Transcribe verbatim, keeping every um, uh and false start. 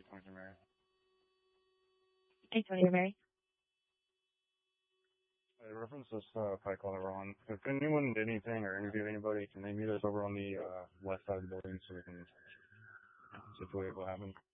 twenty-three Mary. eight twenty Mary. I reference this uh, Pike caller Ron. If anyone did anything or interviewed anybody, can they meet us over on the uh, west side of the building so we can situate what happened?